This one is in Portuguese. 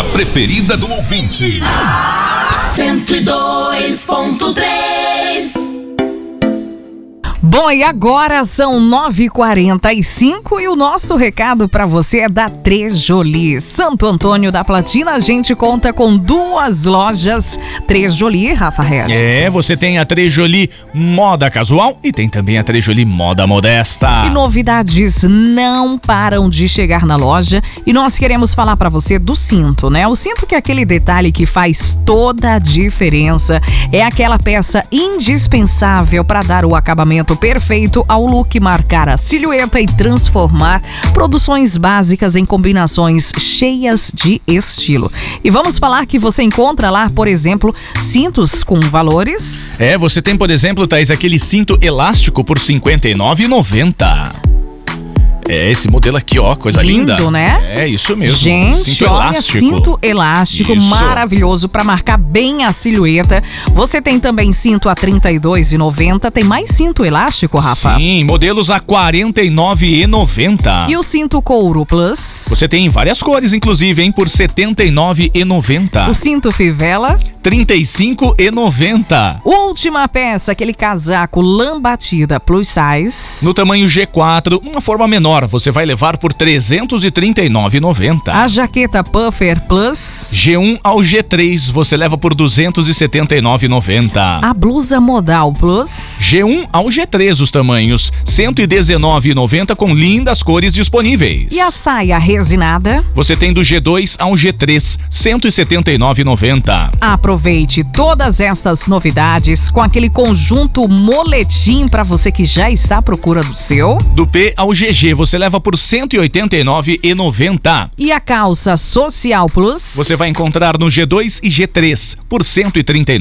A preferida do ouvinte. 102.3. Bom, e agora são 9h45 e o nosso recado para você é da Trejoli. Santo Antônio da Platina, a gente conta com 2 lojas Trejoli, Rafa Regis. Você tem a Trejoli Moda Casual e tem também a Trejoli Moda Modesta. E novidades não param de chegar na loja e nós queremos falar para você do cinto, né? O cinto que é aquele detalhe que faz toda a diferença, é aquela peça indispensável para dar o acabamento perfeito ao look, marcar a silhueta e transformar produções básicas em combinações cheias de estilo. E vamos falar que você encontra lá, por exemplo, cintos com valores. Você tem, por exemplo, Thaís, aquele cinto elástico por R$ 59,90. Esse modelo aqui, ó, coisa linda. Lindo, né? Isso mesmo. Gente, cinto olha, elástico. cinto elástico Isso. maravilhoso para marcar bem a silhueta. Você tem também cinto a R$ 32,90. Tem mais cinto elástico, Rafa? Sim, modelos a R$ 49,90. E o cinto couro plus? Você tem em várias cores, inclusive, hein, por R$ 79,90. O cinto fivela? R$ 35,90. Última peça, aquele casaco lã batida plus size. No tamanho G4, uma forma menor, você vai levar por R$ 339,90. A jaqueta puffer plus. G1 ao G3, você leva por R$ 279,90. A blusa modal plus. G1 ao G3, os tamanhos R$ 119,90 com lindas cores disponíveis. E a saia resinada? Você tem do G2 ao G3, R$ 179,90. Aproveite todas estas novidades com aquele conjunto moletim para você que já está à procura do seu. Do P ao GG, você leva por R$ 189,90. E a calça social plus? Você vai encontrar no G2 e G3 por R$ 139,90.